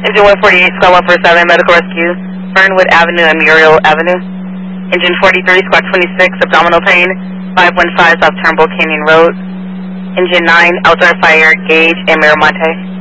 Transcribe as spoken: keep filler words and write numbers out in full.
Engine one forty-eight, Squad one forty-seven, Medical Rescue, Fernwood Avenue and Muriel Avenue. Engine forty-three, Squad twenty-six, Abdominal Pain, five one five South Turnbull Canyon Road. Engine nine, Outdoor Fire, Gage, and Miramonte.